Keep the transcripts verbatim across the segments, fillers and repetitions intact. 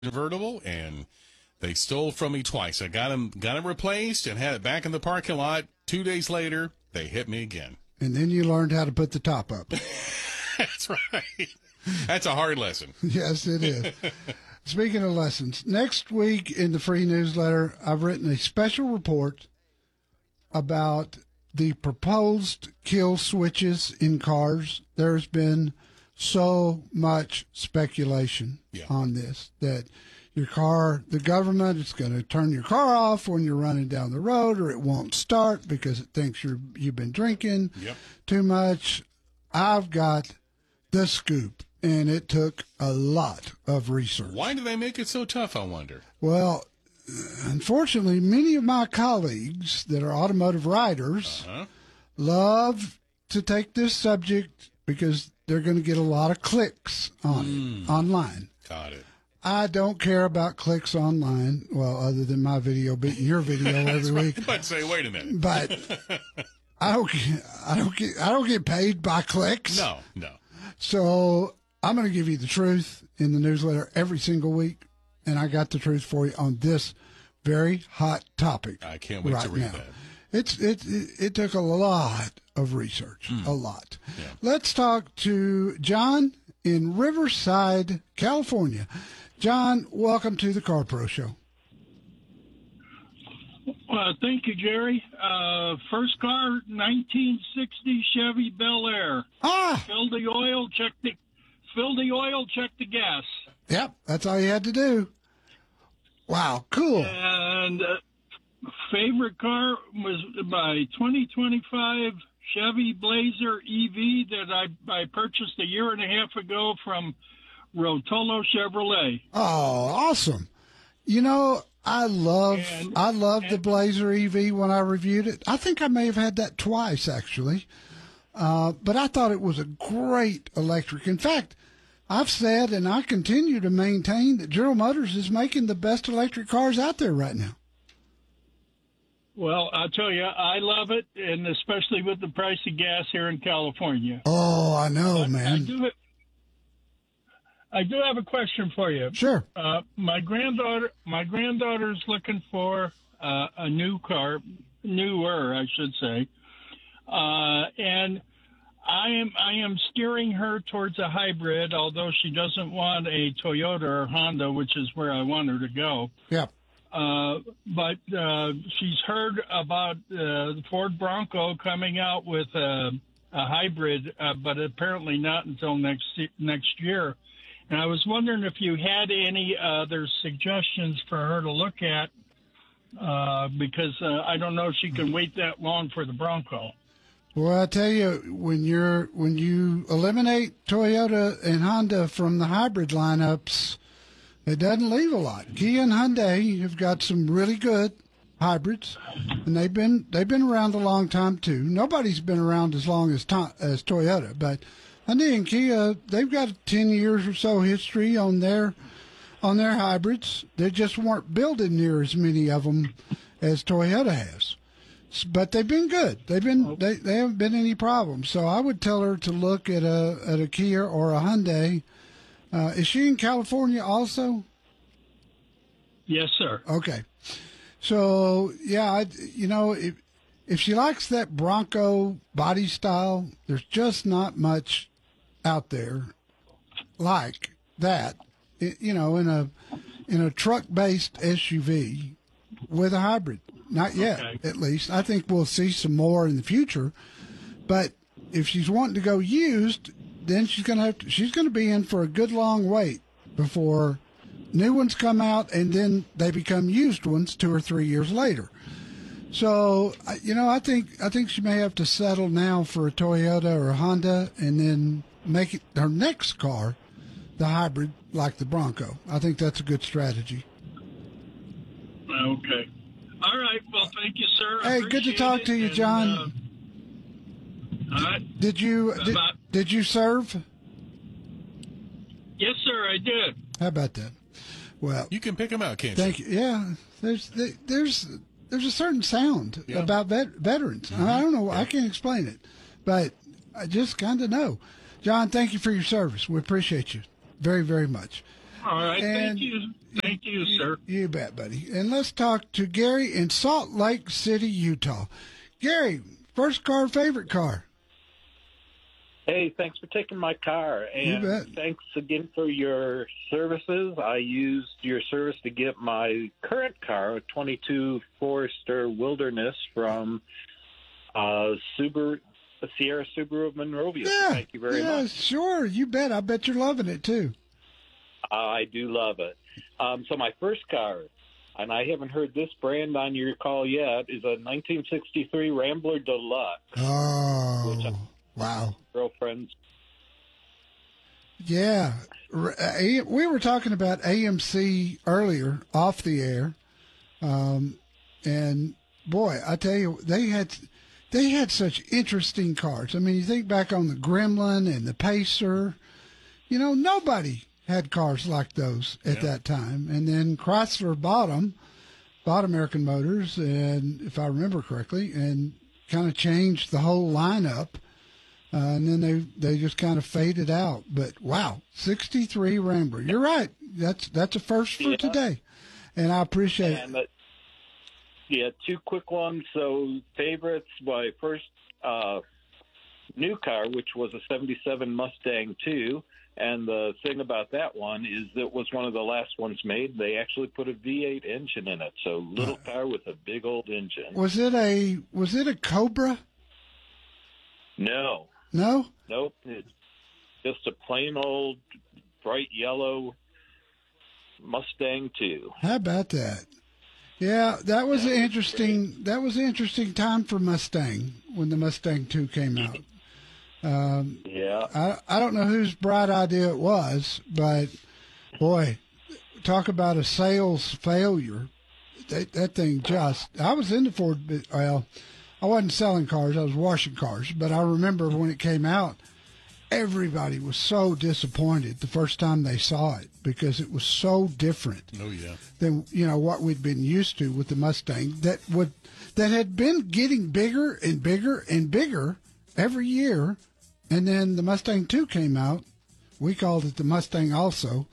convertible, and they stole from me twice. I got them, got them replaced and had it back in the parking lot. Two days later, they hit me again. And then you learned how to put the top up. That's right. That's a hard lesson. Yes, it is. Speaking of lessons, next week in the free newsletter, I've written a special report about the proposed kill switches in cars. There's been so much speculation yeah. on this that your car, the government is going to turn your car off when you're running down the road, or it won't start because it thinks you're, you've been drinking yep. too much. I've got the scoop, and it took a lot of research. Why do they make it so tough, I wonder? Well, unfortunately, many of my colleagues that are automotive writers uh-huh. love to take this subject because they're going to get a lot of clicks on mm. it online. Got it. I don't care about clicks online, well, other than my video beating your video every right. week. But say, wait a minute. But I don't, get, I don't get, I don't get paid by clicks. No, no. So I'm going to give you the truth in the newsletter every single week, and I got the truth for you on this very hot topic. I can't wait right to read now. that. It's it, it it took a lot of research, mm. a lot. Yeah. Let's talk to John in Riverside, California. John, welcome to the Car Pro Show. Uh, thank you, Jerry. Uh, first car, nineteen sixty Chevy Bel Air. Ah, fill the oil, check the fill the oil, check the gas. Yep, that's all you had to do. Wow, cool. And uh, favorite car was my twenty twenty-five Chevy Blazer E V that I I purchased a year and a half ago from Rotolo Chevrolet. Oh, awesome! You know, I love and, I love and, the Blazer E V when I reviewed it. I think I may have had that twice actually, uh, but I thought it was a great electric. In fact, I've said and I continue to maintain that General Motors is making the best electric cars out there right now. Well, I'll tell you, I love it, and especially with the price of gas here in California. Oh, I know, I, man. I do it. I do have a question for you. Sure. Uh, my granddaughter, my granddaughter's looking for uh, a new car, newer, I should say, uh, and I am I am steering her towards a hybrid, although she doesn't want a Toyota or Honda, which is where I want her to go. Yeah. Uh, but uh, she's heard about uh, the Ford Bronco coming out with a, a hybrid, uh, but apparently not until next next year. And I was wondering if you had any other suggestions for her to look at, uh, because uh, I don't know if she can wait that long for the Bronco. Well, I tell you, when you're when you eliminate Toyota and Honda from the hybrid lineups, it doesn't leave a lot. Kia and Hyundai have got some really good hybrids, and they've been they've been around a long time too. Nobody's been around as long as to, as Toyota, but Hyundai and Kia, they've got ten years or so history on their on their hybrids. They just weren't building near as many of them as Toyota has, but they've been good. They've been they, they haven't been any problems. So I would tell her to look at a at a Kia or a Hyundai. Uh, is she in California also? Yes, sir. Okay. So, yeah, I, you know, if, if she likes that Bronco body style, there's just not much out there like that, you know, in a in a truck-based S U V with a hybrid. Not yet, okay. At least. I think we'll see some more in the future. But if she's wanting to go used, then she's going to have to, she's going to be in for a good long wait before new ones come out, and then they become used ones two or three years later. So, you know, I think I think she may have to settle now for a Toyota or a Honda, and then make it her next car the hybrid like the Bronco. I think that's a good strategy. Okay. All right. Well, thank you, sir. Hey, good to talk to you, John. And, uh, all right. Did you did, did you serve? Yes, sir, I did. How about that? Well, you can pick them out, can't thank you? you. Yeah, there's there's there's a certain sound yeah. about vet, veterans. Mm-hmm. I don't know. Yeah. I can't explain it, but I just kind of know. John, thank you for your service. We appreciate you very, very much. All right. And Thank you. Thank you, sir. You bet, buddy. And let's talk to Gary in Salt Lake City, Utah. Gary, first car, favorite car? Hey, thanks for taking my car. And You bet. thanks again for your services. I used your service to get my current car, a twenty-two Forester Wilderness from uh, Subaru, Sierra Subaru of Monrovia. Yeah. Thank you very yeah, much. sure. You bet. I bet you're loving it, too. I do love it. Um, so my first car, and I haven't heard this brand on your call yet, is a nineteen sixty-three Rambler Deluxe. Oh, Which I- wow. Girlfriends. Yeah. R- A- We were talking about A M C earlier off the air. Um, and boy, I tell you, they had they had such interesting cars. I mean, you think back on the Gremlin and the Pacer, you know, nobody had cars like those at Yeah. that time. And then Chrysler bought them, bought American Motors, and if I remember correctly, and kind of changed the whole lineup. Uh, and then they, they just kind of faded out. But wow, sixty-three Rambler. You're right. That's that's a first for Yeah. today, and I appreciate And it. uh, yeah, two quick ones. So favorites, my first uh, new car, which was a seventy-seven Mustang two. And the thing about that one is it was one of the last ones made. They actually put a V eight engine in it. So little car with a big old engine. Was it a was it a Cobra? No, No. nope. It's just a plain old bright yellow Mustang two. How about that? Yeah, that was an interesting. That was an interesting time for Mustang when the Mustang two came out. Um, Yeah. I I don't know whose bright idea it was, but boy, talk about a sales failure. That that thing just. I was into Ford. but- Well, I wasn't selling cars. I was washing cars. But I remember when it came out, everybody was so disappointed the first time they saw it because it was so different Oh, yeah. than you know what we'd been used to with the Mustang that would that had been getting bigger and bigger and bigger every year, and then the Mustang two came out. We called it the Mustang also.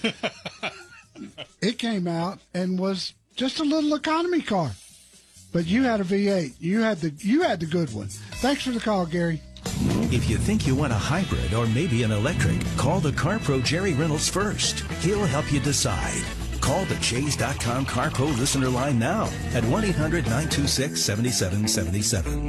It came out and was just a little economy car, but you had a V eight. You had the you had the good one. Thanks for the call, Gary. If you think you want a hybrid or maybe an electric, call the CarPro Jerry Reynolds first. He'll help you decide. Call the Chase dot com CarPro listener line now at one eight hundred nine two six seven seven seven seven.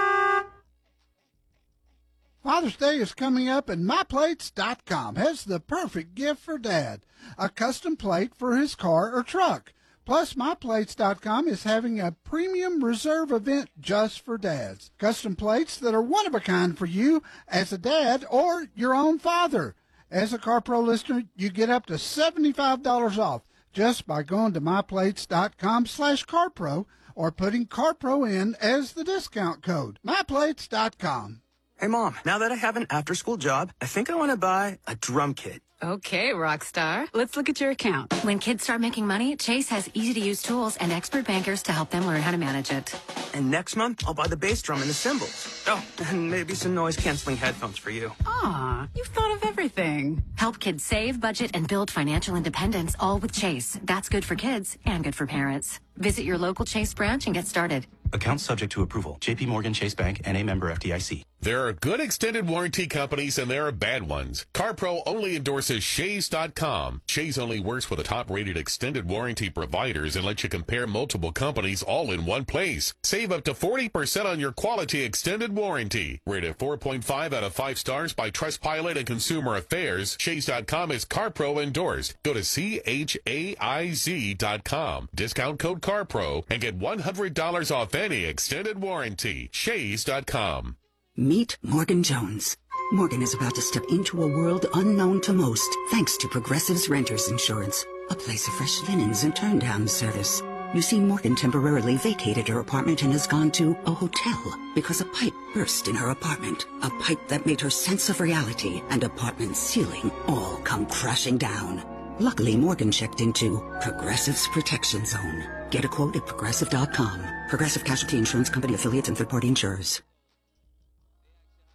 Father's Day is coming up, and my plates dot com has the perfect gift for Dad, a custom plate for his car or truck. Plus, my plates dot com is having a premium reserve event just for dads. Custom plates that are one of a kind for you as a dad or your own father. As a CarPro listener, you get up to seventy-five dollars off just by going to my plates dot com slash CarPro or putting CarPro in as the discount code. my plates dot com. Hey, Mom, now that I have an after-school job, I think I want to buy a drum kit. Okay, Rockstar. Let's look at your account. When kids start making money, Chase has easy-to-use tools and expert bankers to help them learn how to manage it. And next month, I'll buy the bass drum and the cymbals. Oh, and maybe some noise-canceling headphones for you. Aw, you've thought of everything. Help kids save, budget, and build financial independence, all with Chase. That's good for kids and good for parents. Visit your local Chase branch and get started. Account subject to approval. J P Morgan Chase Bank, N A member F D I C. There are good extended warranty companies and there are bad ones. CarPro only endorses Shays dot com. Shays only works with the top-rated extended warranty providers and lets you compare multiple companies all in one place. Save up to forty percent on your quality extended warranty. Rated four point five out of five stars by Trustpilot and Consumer Affairs. Shays dot com is CarPro endorsed. Go to C H A I Z dot com. Discount code CarPro and get one hundred dollars off any extended warranty. Shays dot com. Meet Morgan Jones. Morgan is about to step into a world unknown to most, thanks to Progressive's Renters Insurance, a place of fresh linens and turn-down service. You see, Morgan temporarily vacated her apartment and has gone to a hotel because a pipe burst in her apartment. A pipe that made her sense of reality and apartment ceiling all come crashing down. Luckily, Morgan checked into Progressive's Protection Zone. Get a quote at Progressive dot com. Progressive Casualty Insurance Company affiliates and third-party insurers.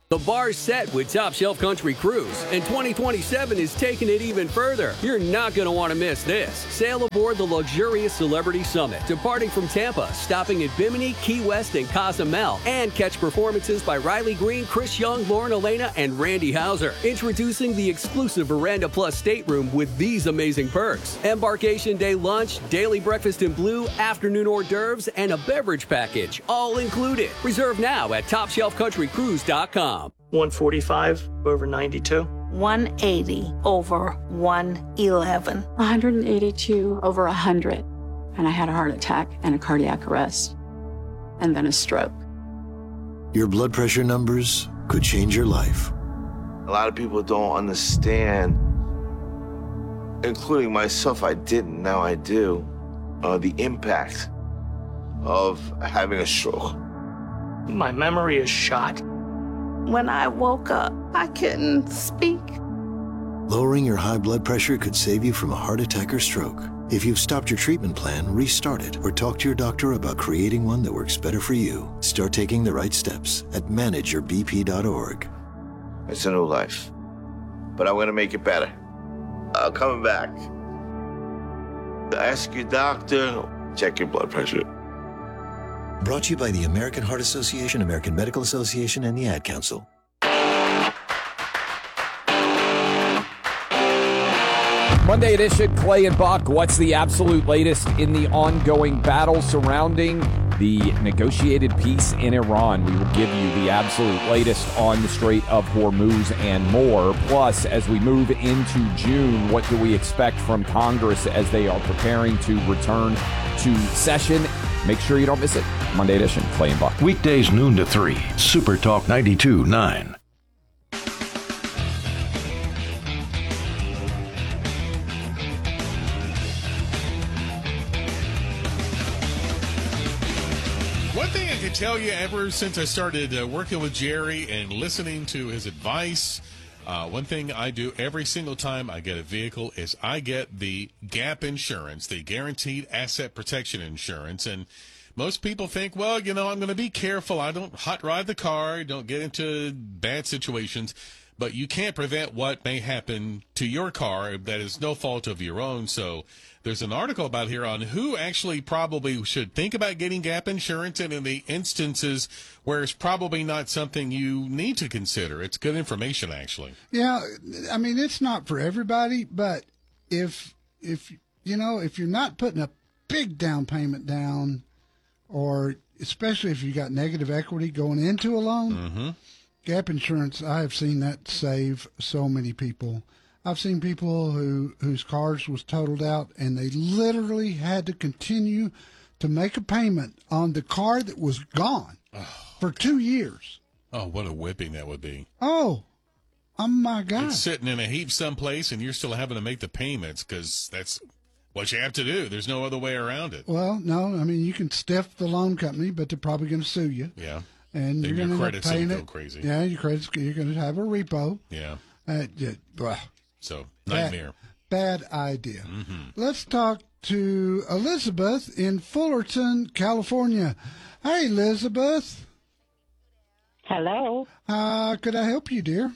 The bar's set with Top Shelf Country Cruise, and twenty twenty-seven is taking it even further. You're not going to want to miss this. Sail aboard the luxurious Celebrity Summit, departing from Tampa, stopping at Bimini, Key West, and Cozumel, and catch performances by Riley Green, Chris Young, Lauren Elena, and Randy Hauser. Introducing the exclusive Veranda Plus stateroom with these amazing perks. Embarkation day lunch, daily breakfast in blue, afternoon hors d'oeuvres, and a beverage package, all included. Reserve now at top shelf country cruise dot com. one forty-five over ninety-two. one eighty over one eleven. one hundred eighty-two over one hundred. And I had a heart attack and a cardiac arrest. And then a stroke. Your blood pressure numbers could change your life. A lot of people don't understand, including myself, I didn't, now I do, uh, the impact of having a stroke. My memory is shot. When I woke up, I couldn't speak. Lowering your high blood pressure could save you from a heart attack or stroke. If you've stopped your treatment plan, restart it or talk to your doctor about creating one that works better for you. Start taking the right steps at manage your b p dot org. It's a new life, but I'm gonna make it better. I'm coming back. Ask your doctor, check your blood pressure. Brought to you by the American Heart Association, American Medical Association, and the Ad Council. Monday edition, Clay and Buck. What's the absolute latest in the ongoing battle surrounding the negotiated peace in Iran? We will give you the absolute latest on the Strait of Hormuz and more. Plus, as we move into June, what do we expect from Congress as they are preparing to return to session? Make sure you don't miss it. Monday edition, Clay and Buck. Weekdays noon to three, Super Talk ninety-two point nine. One thing I can tell you ever since I started uh, working with Jerry and listening to his advice, Uh, one thing I do every single time I get a vehicle is I get the GAP insurance, the Guaranteed Asset Protection Insurance. And most people think, well, you know, I'm going to be careful. I don't hot ride the car, don't get into bad situations. But you can't prevent what may happen to your car that is no fault of your own. So there's an article about here on who actually probably should think about getting GAP insurance, and in the instances where it's probably not something you need to consider. It's good information, actually. Yeah, I mean, it's not for everybody, but if, if you know, if you're not putting a big down payment down, or especially if you got negative equity going into a loan, mm-hmm. GAP insurance, I have seen that save so many people. I've seen people who whose cars was totaled out, and they literally had to continue to make a payment on the car that was gone for two years. Oh, what a whipping that would be. Oh, oh my God. It's sitting in a heap someplace, and you're still having to make the payments because that's what you have to do. There's no other way around it. Well, no, I mean, you can stiff the loan company, but they're probably going to sue you. Yeah. And then you're your going to credit's paying going to it. go crazy. Yeah, your credit's, you're going to have a repo. Yeah. Uh, yeah blah. So, nightmare. Bad, bad idea. Mm-hmm. Let's talk to Elizabeth in Fullerton, California. Hey, Elizabeth. Hello. Uh, could I help you, dear?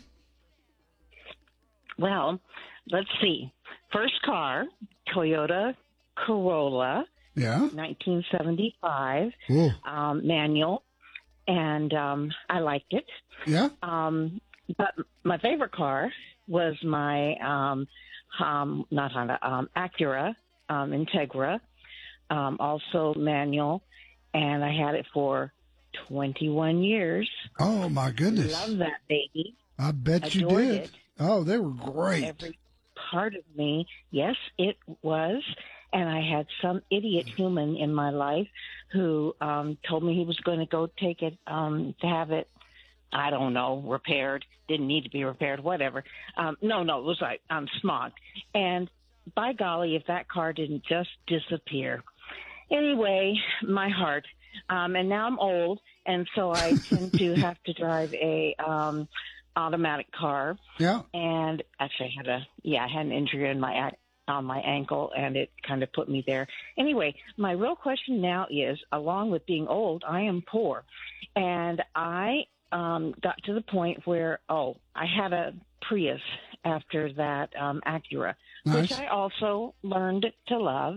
Well, let's see. First car, Toyota Corolla. Yeah. nineteen seventy-five. Ooh. Um, manual. And um, I liked it. Yeah. Um, but my favorite car was my, um, um, not Honda, um, Acura um, Integra, um, also manual. And I had it for twenty-one years. Oh, my goodness. Love that baby. I bet you Adored did. It. Oh, they were great. Every part of me, yes, it was. And I had some idiot human in my life who um, told me he was going to go take it um, to have it, I don't know, repaired. Didn't need to be repaired, whatever. Um, no, no, it was like um, smog. And by golly, if that car didn't just disappear. Anyway, my heart. Um, and now I'm old, and so I tend to have to drive a um, automatic car. Yeah. And actually, I had a yeah, I had an injury in my on my ankle, and it kind of put me there. Anyway, my real question now is, along with being old, I am poor, and I um, got to the point where, oh, I had a Prius after that um, Acura, Nice. which I also learned to love,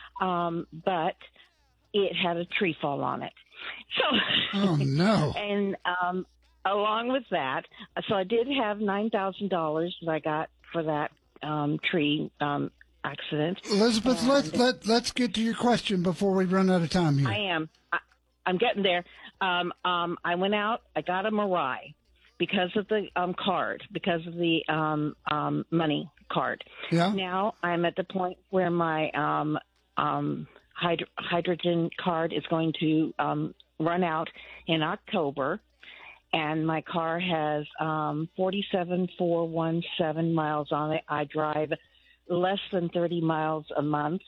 um, but it had a tree fall on it. So, Oh, no. and um, along with that, so I did have nine thousand dollars that I got for that um, tree um, accident. Elizabeth, And let, let, let's get to your question before we run out of time here. I am. I, I'm getting there. Um, um, I went out. I got a Mirai because of the um, card, because of the um, um, money card. Yeah. Now I'm at the point where my um, um, hyd- hydrogen card is going to um, run out in October, and my car has um, forty-seven thousand four hundred seventeen miles on it. I drive less than thirty miles a month,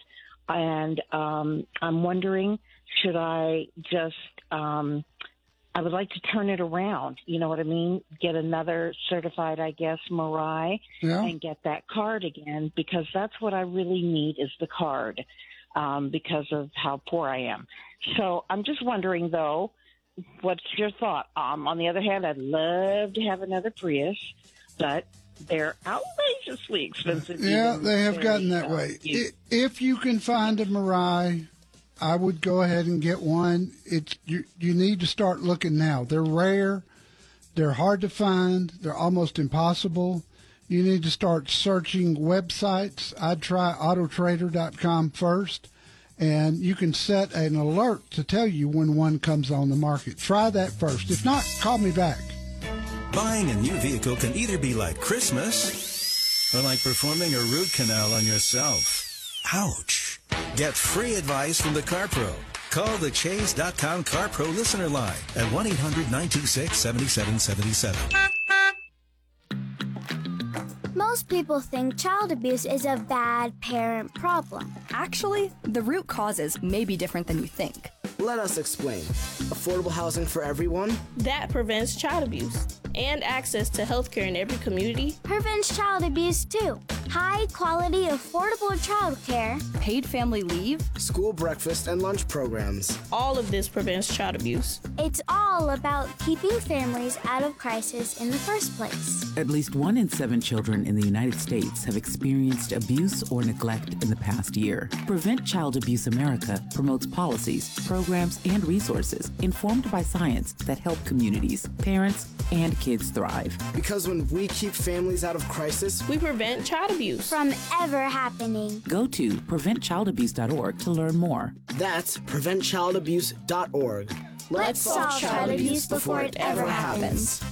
and um, I'm wondering, should I just um, I would like to turn it around, you know what I mean? Get another certified, I guess, Mirai, Yeah. and get that card again, because that's what I really need is the card, um, because of how poor I am. So I'm just wondering, though, what's your thought? Um, on the other hand, I'd love to have another Prius, but they're outrageously expensive. Yeah, even they have very, gotten that uh, way. used. I- If you can find a Mirai, I would go ahead and get one. It's you, you need to start looking now. They're rare. They're hard to find. They're almost impossible. You need to start searching websites. I'd try auto trader dot com first, and you can set an alert to tell you when one comes on the market. Try that first. If not, call me back. Buying a new vehicle can either be like Christmas or like performing a root canal on yourself. Ouch. Get free advice from the CarPro. Call the Chase dot com CarPro listener line at one eight hundred nine two six seven seven seven seven. Most people think child abuse is a bad parent problem. Actually, the root causes may be different than you think. Let us explain. Affordable housing for everyone? That prevents child abuse and access to health care in every community. Prevents child abuse too. High quality, affordable child care. Paid family leave. School breakfast and lunch programs. All of this prevents child abuse. It's all about keeping families out of crisis in the first place. At least one in seven children in the United States have experienced abuse or neglect in the past year. Prevent Child Abuse America promotes policies, programs, and resources informed by science that help communities, parents, and kids thrive. Because when we keep families out of crisis, we prevent child abuse from ever happening. Go to prevent child abuse dot org to learn more. That's prevent child abuse dot org. Let's solve child abuse before it ever happens.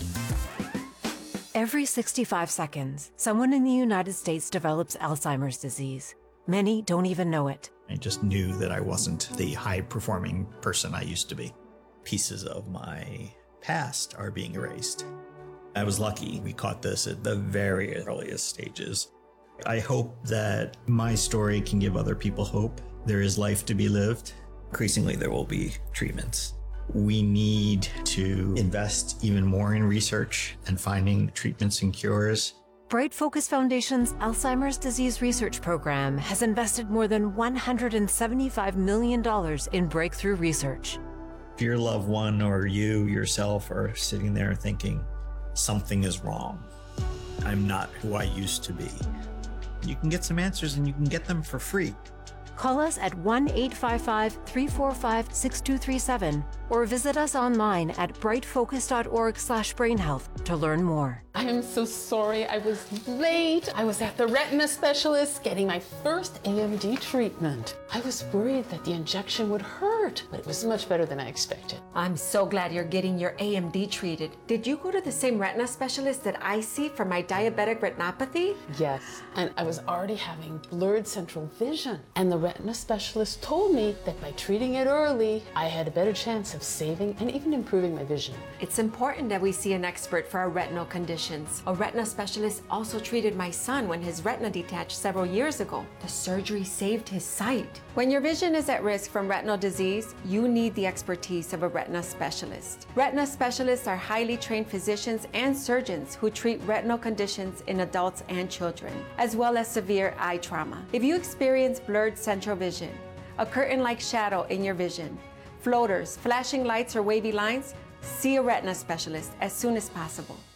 Every sixty-five seconds, someone in the United States develops Alzheimer's disease. Many don't even know it. I just knew that I wasn't the high-performing person I used to be. Pieces of my past are being erased. I was lucky we caught this at the very earliest stages. I hope that my story can give other people hope. There is life to be lived. Increasingly, there will be treatments. We need to invest even more in research and finding treatments and cures. Bright Focus Foundation's Alzheimer's Disease Research Program has invested more than one hundred seventy-five million dollars in breakthrough research. If your loved one or you yourself are sitting there thinking, something is wrong, I'm not who I used to be, you can get some answers and you can get them for free. Call us at one eight five five, three four five, six two three seven or visit us online at bright focus dot org slash brain health to learn more. I am so sorry I was late. I was at the retina specialist getting my first A M D treatment. I was worried that the injection would hurt, but it was much better than I expected. I'm so glad you're getting your A M D treated. Did you go to the same retina specialist that I see for my diabetic retinopathy? Yes, and I was already having blurred central vision. And the retina specialist told me that by treating it early, I had a better chance of saving and even improving my vision. It's important that we see an expert for our retinal conditions. A retina specialist also treated my son when his retina detached several years ago. The surgery saved his sight. When your vision is at risk from retinal disease, you need the expertise of a retina specialist. Retina specialists are highly trained physicians and surgeons who treat retinal conditions in adults and children, as well as severe eye trauma. If you experience blurred central vision, a curtain-like shadow in your vision, floaters, flashing lights, or wavy lines, See a retina specialist as soon as possible.